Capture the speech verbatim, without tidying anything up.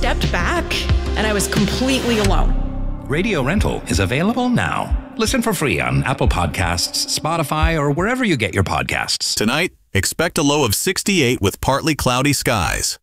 stepped back and I was completely alone. Radio Rental is available now. Listen for free on Apple Podcasts, Spotify, or wherever you get your podcasts. Tonight, expect a low of sixty-eight with partly cloudy skies.